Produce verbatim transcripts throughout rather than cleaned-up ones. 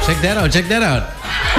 Check that out. Check that out.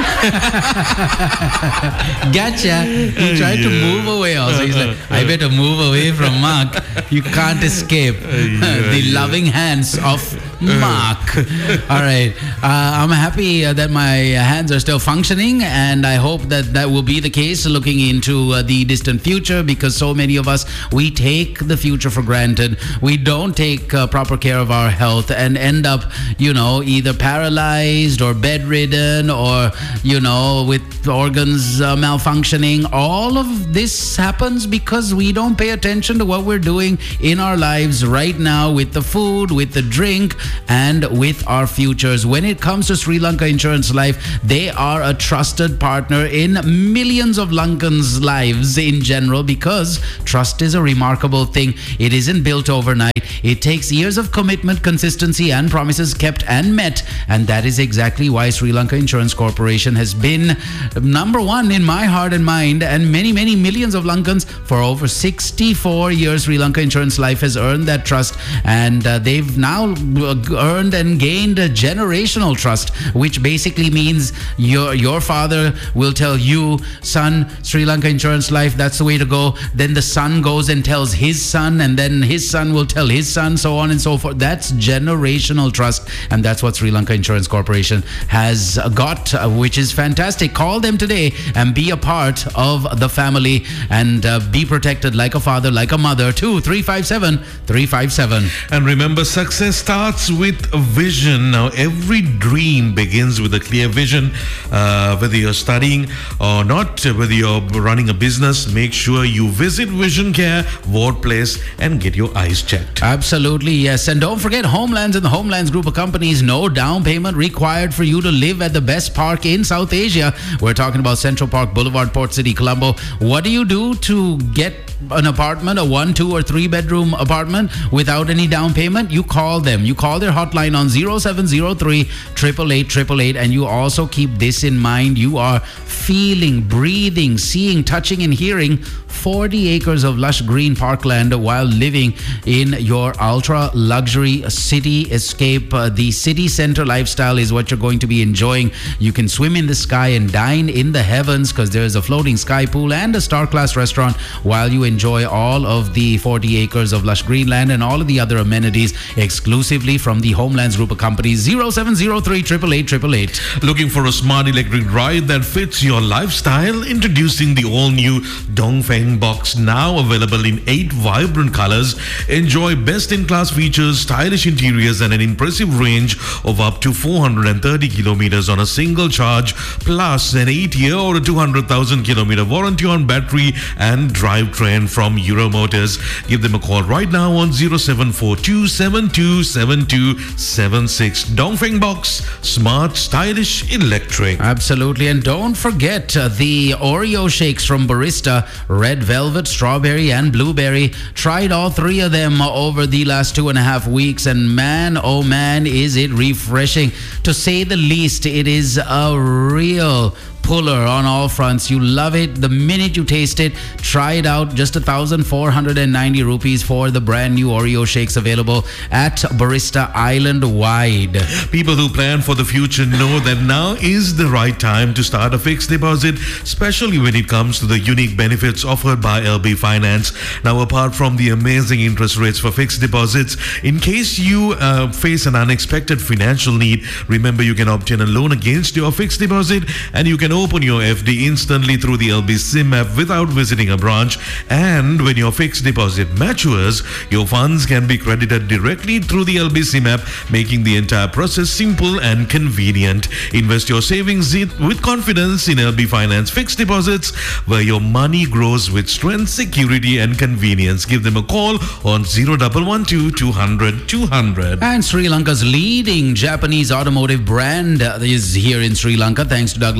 Gotcha. He tried to move away also. He's like, I better move away from Mark. You can't escape the loving hands of Mark. All right. Uh, I'm happy uh, that my hands are still functioning, and I hope that that will be the case looking into uh, the distant future, because so many of us, we take the future for granted. We don't take uh, proper care of our health and end up, you know, either paralyzed or bedridden or, you know, with organs uh, malfunctioning. All of this happens because we don't pay attention to what we're doing in our lives right now with the food, with the drink, and with our futures. When it comes to Sri Lanka Insurance Life, they are a trusted partner in millions of Lankans' lives in general, because trust is a remarkable thing. It isn't built overnight. It takes years of commitment, consistency, and promises kept and met. And that is exactly why Sri Lanka Insurance Corporation has been number one in my heart and mind, and many, many millions of Lankans for over sixty-four years. Sri Lanka Insurance Life has earned that trust, and uh, they've now earned and gained a generational trust, which basically means your your father will tell you, son, Sri Lanka Insurance Life, that's the way to go. Then the son goes and tells his son, and then his son will tell his son, so on and so forth. That's generational trust, and that's what Sri Lanka Insurance Corporation has got, uh, which is fantastic. Call them today and be a part of the family, and uh, be protected like a father, like a mother. two three five seven three five seven. And remember, success starts with a vision. Now, every dream begins with a clear vision. Uh, whether you're studying or not, whether you're running a business, make sure you visit Vision Care, Ward Place, and get your eyes checked. Absolutely, yes. And don't forget Homelands and the Homelands Group of Companies. No down payment required for you to live at the best park in South Asia. We're talking about Central Park Boulevard, Port City, Colombo. What do you do to get an apartment, a one, two, or three bedroom apartment without any down payment? You call them. You call their hotline on zero seven zero three, eight eight eight, eight eight eight. And you also keep this in mind. You are feeling, breathing, seeing, touching, and hearing forty acres of lush green parkland while living in your ultra luxury city escape. Uh, the city center lifestyle is what you're going to be enjoying. You can swim in the sky and dine in the heavens, because there's a floating sky pool and a star class restaurant, while you enjoy all of the forty acres of lush greenland and all of the other amenities exclusively from the Homelands Group of Companies. zero seven zero three, eight eight eight, eight eight eight. Looking for a smart electric ride that fits your lifestyle? Introducing the all-new Dongfeng Box, now available in eight vibrant colors. Enjoy best-in-class features, stylish interiors, and an impressive range of up to four hundred thirty kilometers on a single charge, plus an eight-year or a two hundred thousand kilometer warranty on battery and drivetrain from Euro Motors. Give them a call right now on zero seven four two, seven two seven two seven six. Dongfeng Box, smart, stylish, electric. Absolutely. And don't forget uh, the Oreo shakes from Barista, red velvet, strawberry, and blueberry. Tried all three of them over the last two and a half weeks, and man, oh man, is it refreshing, to say the least. It is a real puller on all fronts. You love it the minute you taste it. Try it out. Just one thousand four hundred ninety rupees for the brand new Oreo shakes, available at Barista Island wide. People who plan for the future know that now is the right time to start a fixed deposit, especially when it comes to the unique benefits offered by L B Finance. Now, apart from the amazing interest rates for fixed deposits, in case you uh, face an unexpected financial need, remember you can obtain a loan against your fixed deposit, and you can open your F D instantly through the L B SIM app without visiting a branch. And when your fixed deposit matures, your funds can be credited directly through the L B SIM app, making the entire process simple and convenient. Invest your savings with confidence in L B Finance fixed deposits, where your money grows with strength, security, and convenience. Give them a call on zero one one two, two hundred, two hundred. And Sri Lanka's leading Japanese automotive brand is here in Sri Lanka, thanks to Douglas and Sons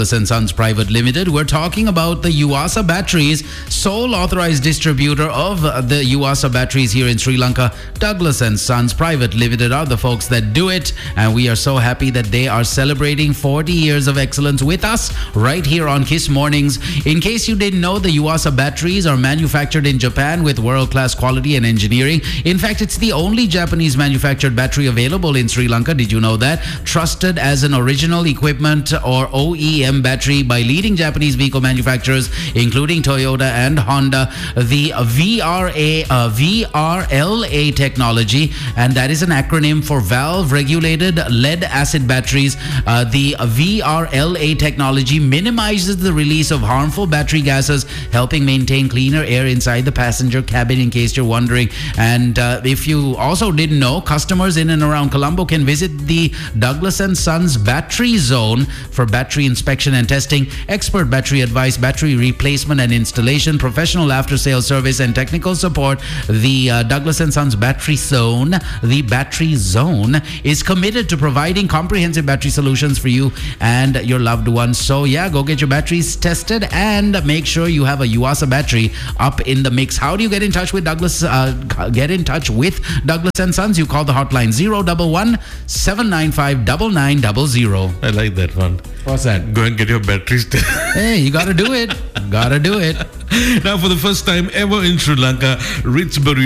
Sons Private Limited. We're talking about the Yuasa Batteries, sole authorized distributor of the Yuasa Batteries here in Sri Lanka. Douglas and Sons Private Limited are the folks that do it, and we are so happy that they are celebrating forty years of excellence with us right here on Kiss Mornings. In case you didn't know, the Yuasa Batteries are manufactured in Japan with world-class quality and engineering. In fact, it's the only Japanese manufactured battery available in Sri Lanka. Did you know that? Trusted as an original equipment or O E M battery by leading Japanese vehicle manufacturers, including Toyota and Honda. The V R A, uh, V R L A technology, and that is an acronym for valve-regulated lead-acid batteries. Uh, the V R L A technology minimizes the release of harmful battery gases, helping maintain cleaner air inside the passenger cabin, in case you're wondering. And uh, if you also didn't know, customers in and around Colombo can visit the Douglas and Sons Battery Zone for battery inspection and testing, expert battery advice, battery replacement and installation, professional after-sales service and technical support. The uh, Douglas and Sons Battery Zone, the Battery Zone, is committed to providing comprehensive battery solutions for you and your loved ones. So yeah, go get your batteries tested and make sure you have a Yuasa battery up in the mix. How do you get in touch with Douglas? Uh, get in touch with Douglas and Sons. You call the hotline zero one one, seven nine five, nine nine zero zero. I like that one. What's that? Go and get your batteries tested. Hey, you gotta do it. Gotta do it. Now, for the first time ever in Sri Lanka, Ritz Burrito